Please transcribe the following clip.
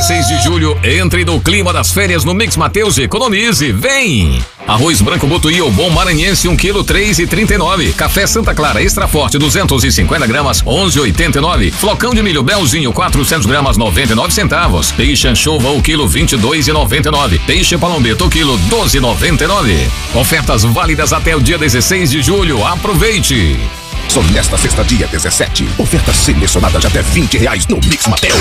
16 de julho, entre no clima das férias no Mix Mateus e economize. Vem! Arroz branco Botuí ou bom maranhense 1 kg 3,39. Café Santa Clara Extra Forte 250 gramas 11,89. Flocão de milho Belzinho 400 gramas 99 centavos. Peixe anchova o quilo 22,99. Peixe palombeto o quilo 12,99. Ofertas válidas até o dia 16 de julho. Aproveite! Só nesta sexta, dia 17. Ofertas selecionadas de até R$20 no Mix Mateus.